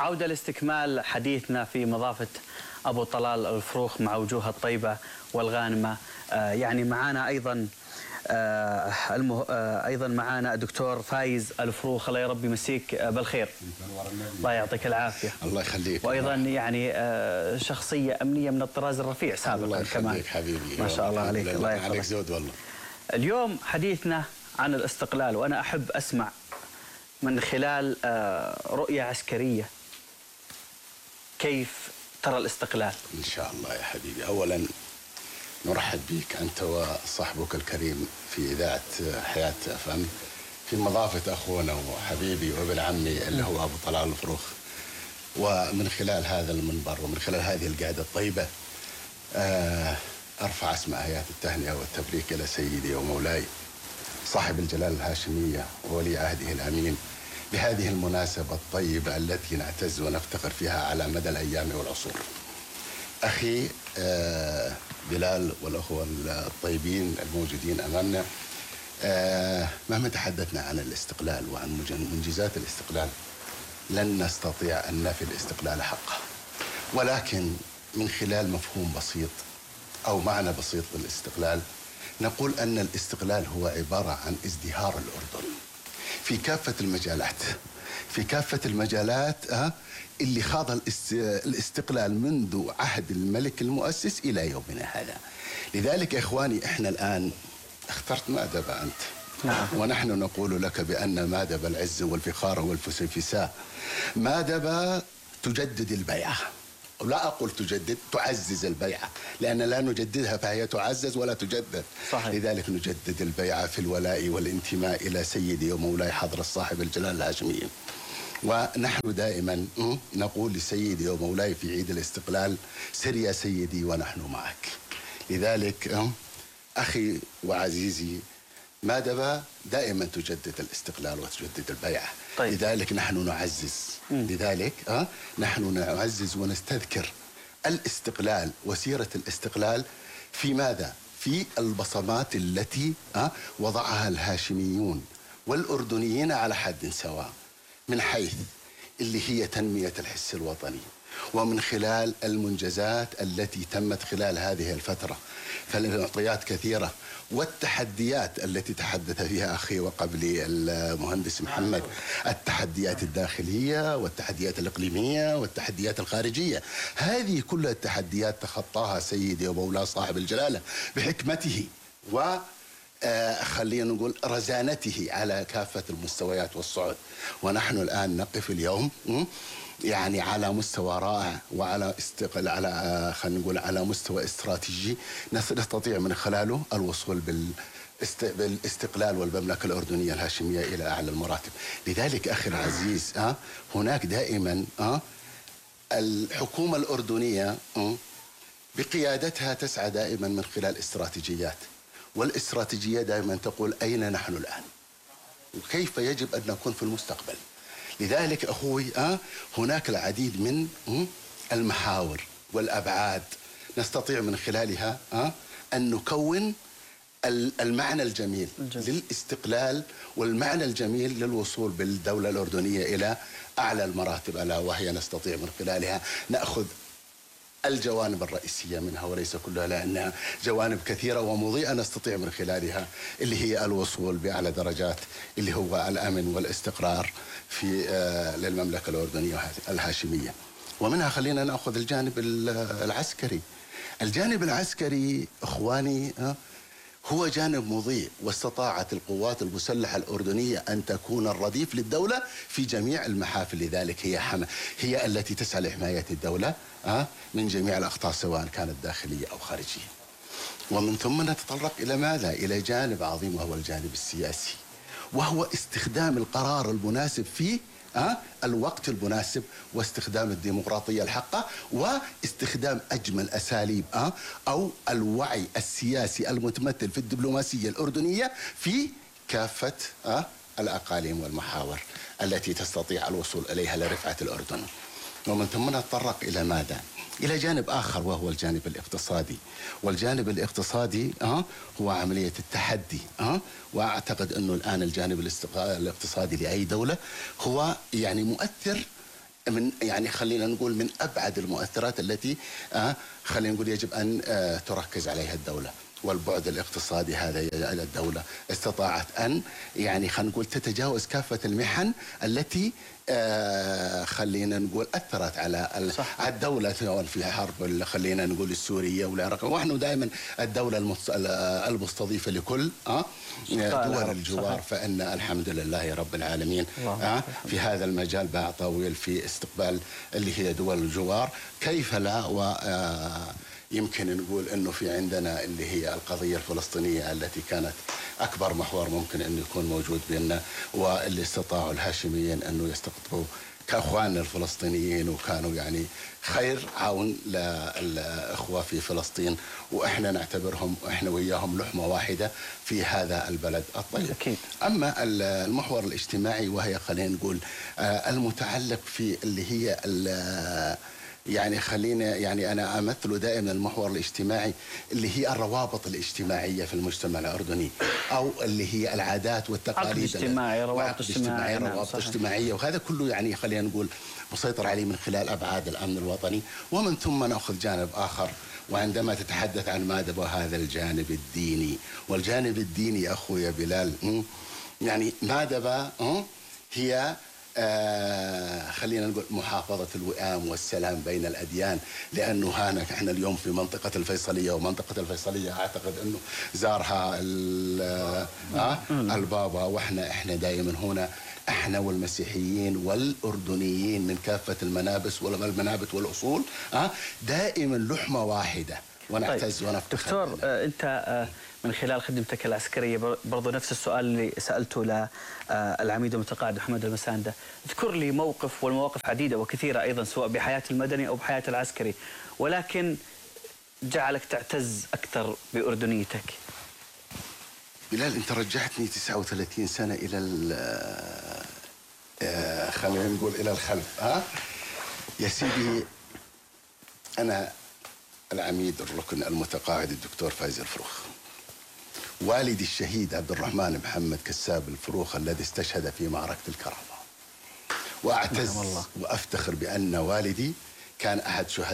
عودة لاستكمال حديثنا في مضافة أبو طلال الفروخ مع وجوهها الطيبة والغانمة. يعني معانا أيضا أيضا معانا الدكتور فايز الفروخ، الله يربي يمسيك بالخير. الله يعطيك العافية. الله يخليك. وأيضا يعني شخصية أمنية من الطراز الرفيع سابقا الله كمان. يخليك حبيبي. ما شاء الله عليك. الله يحفظك. عليك زود والله. اليوم حديثنا عن الاستقلال، وأنا أحب أسمع من خلال رؤية عسكرية كيف ترى الاستقلال. إن شاء الله يا حبيبي. أولا نرحب بك أنت وصاحبك الكريم في إذاعة حياة FM في مضافة أخونا وحبيبي وابن عمي اللي هو أبو طلال الفروخ. ومن خلال هذا المنبر ومن خلال هذه القعدة الطيبة أرفع أسمى آيات التهنئة والتبريك إلى سيدي ومولاي صاحب الجلالة الهاشمية وولي عهده الأمين بهذه المناسبة الطيبة التي نعتز ونفتخر فيها على مدى الأيام والعصور. أخي بلال والأخوة الطيبين الموجودين أمامنا، مهما تحدثنا عن الاستقلال وعن منجزات الاستقلال لن نستطيع أن نفي الاستقلال حقه، ولكن من خلال مفهوم بسيط أو معنى بسيط للاستقلال نقول أن الاستقلال هو عبارة عن ازدهار الأردن في كافة المجالات، في كافة المجالات اللي خاض الاستقلال منذ عهد الملك المؤسس إلى يومنا هذا. لذلك يا إخواني إحنا الآن اخترت مادبة أنت. نعم. ونحن نقول لك بأن مادبة العز والفخار والفسيفساء مادبة تجدد البيعة. لا أقول تجدد، تعزز البيعة، لأن لا نجددها فهي تعزز ولا تجدد. صحيح. لذلك نجدد البيعة في الولاء والانتماء إلى سيدي ومولاي حضرة صاحب الجلالة الهاشمي. ونحن دائما نقول لسيدي ومولاي في عيد الاستقلال سر يا سيدي ونحن معك. لذلك أخي وعزيزي مادبة دائما تجدد الاستقلال وتجدد البيعة. طيب. لذلك نحن نعزز لذلك نحن نعزز ونستذكر الاستقلال وسيرة الاستقلال في ماذا؟ في البصمات التي وضعها الهاشميون والأردنيين على حد سواء، من حيث اللي هي تنمية الحس الوطني، ومن خلال المنجزات التي تمت خلال هذه الفترة، فالمعطيات كثيرة، والتحديات التي تحدث فيها أخي وقبلي المهندس محمد، التحديات الداخلية والتحديات الإقليمية والتحديات الخارجية. هذه كل التحديات تخطاها سيدي ومولاي صاحب الجلالة بحكمته خلينا نقول رزانته على كافة المستويات والصعد. ونحن الآن نقف اليوم يعني على مستوى رائع وعلى خلينا نقول على مستوى استراتيجي نستطيع من خلاله الوصول بالاستقلال والمملكة الأردنية الهاشمية إلى أعلى المراتب. لذلك أخي العزيز هناك دائما الحكومة الأردنية بقيادتها تسعى دائما من خلال استراتيجيات، والاستراتيجية دائما تقول أين نحن الآن وكيف يجب أن نكون في المستقبل. لذلك أخوي هناك العديد من المحاور والأبعاد نستطيع من خلالها أن نكون المعنى الجميل للاستقلال والمعنى الجميل للوصول بالدولة الأردنية إلى أعلى المراتب، ألا وهي نستطيع من خلالها نأخذ الجوانب الرئيسية منها وليس كلها، لأنها جوانب كثيرة ومضيئة نستطيع من خلالها اللي هي الوصول بأعلى درجات اللي هو الأمن والاستقرار في للمملكة الأردنية الهاشمية. ومنها خلينا نأخذ الجانب العسكري. الجانب العسكري إخواني هو جانب مضيء، واستطاعت القوات المسلحة الأردنية أن تكون الرديف للدولة في جميع المحافل. لذلك هي التي تسعى لحماية الدولة من جميع الأخطار سواء كانت داخلية أو خارجية. ومن ثم نتطرق إلى ماذا؟ إلى جانب عظيم وهو الجانب السياسي، وهو استخدام القرار المناسب في الوقت المناسب، واستخدام الديمقراطية الحقة، واستخدام أجمل أساليب أو الوعي السياسي المتمثل في الدبلوماسية الأردنية في كافة الأقاليم والمحاور التي تستطيع الوصول إليها لرفعة الأردن. ومن ثم نتطرق إلى ماذا؟ إلى جانب آخر وهو الجانب الاقتصادي. والجانب الاقتصادي هو عملية التحدي. وأعتقد أنه الآن الجانب الاقتصادي لأي دولة هو يعني مؤثر من يعني خلينا نقول من أبعد المؤثرات التي خلينا نقول يجب أن تركز عليها الدولة. والبعد الاقتصادي هذا الدولة استطاعت أن يعني خلينا نقول تتجاوز كافة المحن التي خلينا نقول أثرت على الدولة، سواء في حرب خلينا نقول السورية والعراقية. ونحن دائما الدولة المستضيفة لكل دول الجوار، فإن الحمد لله رب العالمين في هذا المجال باع طويل في استقبال اللي هي دول الجوار. كيف لا؟ يمكن نقول أنه في عندنا اللي هي القضية الفلسطينية التي كانت أكبر محور ممكن أن يكون موجود بيننا، واللي استطاعوا الهاشميين أنه يستقطبوا كأخواننا الفلسطينيين، وكانوا يعني خير عون للأخوة في فلسطين، وإحنا نعتبرهم إحنا وياهم لحمة واحدة في هذا البلد الطيب. أكيد. أما المحور الاجتماعي، وهي خلينا نقول المتعلق في اللي هي يعني خلينا يعني أنا أمثل دائما المحور الاجتماعي اللي هي الروابط الاجتماعية في المجتمع الأردني، أو اللي هي العادات والتقاليد، اجتماعي، روابط اجتماعية، روابط اجتماعية، وهذا كله يعني خلينا نقول مسيطر عليه من خلال أبعاد الأمن الوطني. ومن ثم نأخذ جانب آخر، وعندما تتحدث عن ماذا وهذا الجانب الديني، والجانب الديني أخويا بلال يعني ماذا هي خلينا نقول محافظة الوئام والسلام بين الأديان. لأنه هنا احنا اليوم في منطقة الفيصلية، ومنطقة الفيصلية أعتقد أنه زارها البابا، وإحنا دائما هنا احنا والمسيحيين والأردنيين من كافة المنابس والأصول دائما لحمة واحدة، ونعتز ونفتخر. دكتور، أنت من خلال خدمتك العسكرية برضو نفس السؤال اللي سألته للعميد المتقاعد محمد المساندة، اذكر لي موقف، والمواقف عديدة وكثيرة أيضا سواء بحياة المدني أو بحياة العسكري، ولكن جعلك تعتز أكثر بأردنيتك. بلال، أنت رجعتني 39 سنة إلى خلينا نقول إلى الخلف. يا سيدي، أنا العميد الركن المتقاعد الدكتور فايز الفروخ، والدي الشهيد عبد الرحمن محمد كساب الفروخ الذي استشهد في معركة الكرامة، وأعتز وأفتخر بأن والدي كان أحد شهداء